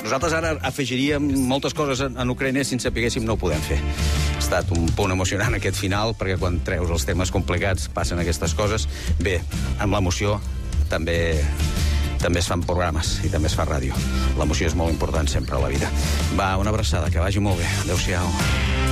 Nosaltres ara afegiríem moltes coses en Ucraïna, si en sapiguéssim no ho podem fer. Ha estat un punt emocionant aquest final, perquè quan treus els temes complicats passen aquestes coses. Bé, amb l'emoció també es fan programes i també es fa ràdio. L'emoció és molt important sempre a la vida. Va, una abraçada, que vagi molt bé. Adéu-siau.